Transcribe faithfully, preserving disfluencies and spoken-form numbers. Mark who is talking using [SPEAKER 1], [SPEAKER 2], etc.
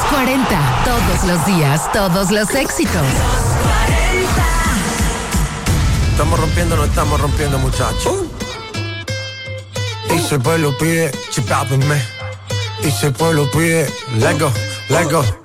[SPEAKER 1] cuarenta, todos los días, todos los éxitos.
[SPEAKER 2] Estamos rompiendo, no estamos rompiendo, muchachos. Uh. Y si el pueblo pide, chipápenme. Y si el pueblo pide, let go, let go.